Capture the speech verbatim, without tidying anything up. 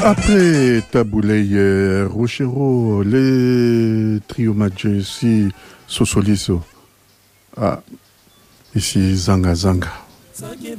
Après Taboulay Rochero, les trio Madje ici, Sosoliso. Ah, ici Zanga Zanga.